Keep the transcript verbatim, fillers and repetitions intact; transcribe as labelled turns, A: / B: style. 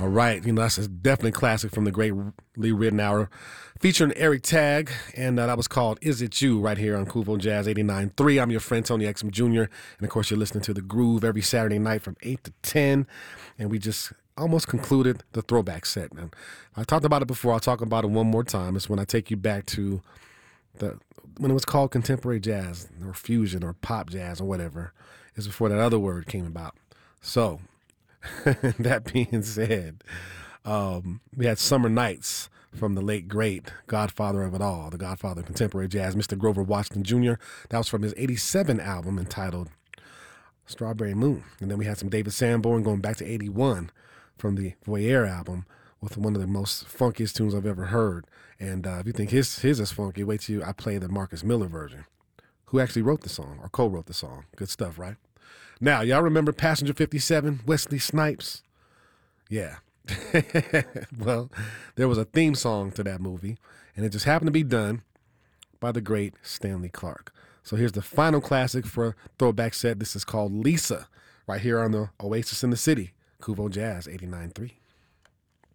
A: All right, you know, that's a definitely classic from the great Lee Ritenour, featuring Eric Tagg, and uh, that was called Is It You, right here on Kuvo Jazz eighty-nine point three. I'm your friend, Tony Exum Junior, and of course, you're listening to The Groove every Saturday night from eight to ten, and we just almost concluded the throwback set. Man, I talked about it before. I'll talk about it one more time. It's when I take you back to the when it was called contemporary jazz or fusion or pop jazz or whatever. It's before that other word came about. So, that being said, um, we had Summer Nights from the late, great godfather of it all, the godfather of contemporary jazz, Mister Grover Washington Junior That was from his eighty-seven album entitled Strawberry Moon. And then we had some David Sanborn going back to eighty-one from the Voyeur album with one of the most funkiest tunes I've ever heard. And uh, if you think his, his is funky, wait till I play the Marcus Miller version, who actually wrote the song or co-wrote the song. Good stuff, right? Now, y'all remember Passenger fifty-seven, Wesley Snipes? Yeah. Well, there was a theme song to that movie, and it just happened to be done by the great Stanley Clarke. So here's the final classic for Throwback Set. This is called Lisa, right here on the Oasis in the City, Kuvo Jazz eighty-nine point three.